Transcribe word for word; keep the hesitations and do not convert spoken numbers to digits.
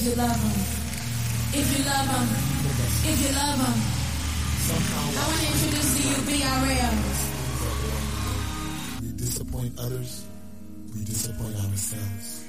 If you love him, if you love him, if you love him, I want to introduce to you B R L. We disappoint others, we disappoint ourselves.